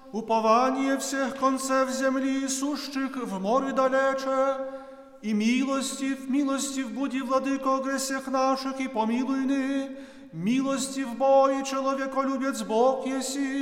упование всех концев земли, сущих в море далече, и милостив буди, владыко, о гресях наших, и помилуй ны, милостив Бог и человеколюбец Бог еси,